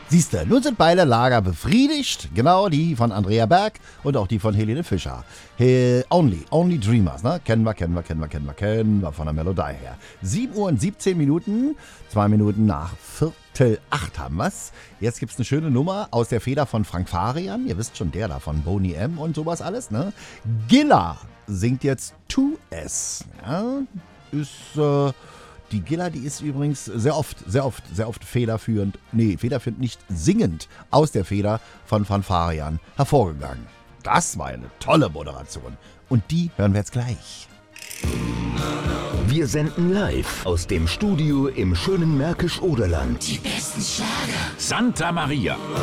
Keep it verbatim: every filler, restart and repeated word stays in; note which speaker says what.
Speaker 1: Siehste, nun sind beide Lager befriedigt. Genau, die von Andrea Berg und auch die von Helene Fischer. He, only, Only Dreamers, ne? Kennen wir, kennen wir, kennen wir, kennen wir, kennen wir von der Melodie her. sieben Uhr und siebzehn Minuten, zwei Minuten nach Viertel acht haben wir's. Jetzt gibt's eine schöne Nummer aus der Feder von Frank Farian. Ihr wisst schon, der da von Boney M. und sowas alles, ne? Gilla singt jetzt zwei S. Ja, ist, äh, die Gilla, die ist übrigens sehr oft, sehr oft, sehr oft federführend, nee, federführend nicht singend aus der Feder von Fanfarian hervorgegangen. Das war eine tolle Moderation. Und die hören wir jetzt gleich.
Speaker 2: Wir senden live aus dem Studio im schönen Märkisch-Oderland.
Speaker 3: Die besten Schlager.
Speaker 4: Santa Maria.